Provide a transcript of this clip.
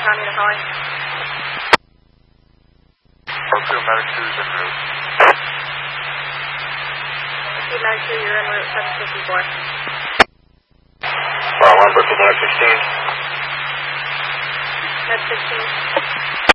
time you're calling? Brooklyn Medic 2 is en route. Brooklyn Medic 2, you're en route 754. Bravo 1, Brooklyn Medic 16. Med 16.